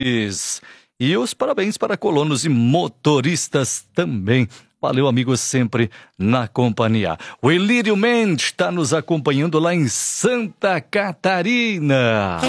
ouvintes. E os parabéns para colonos e motoristas também. Valeu, amigos, sempre na companhia. O Elírio Mendes está nos acompanhando lá em Santa Catarina.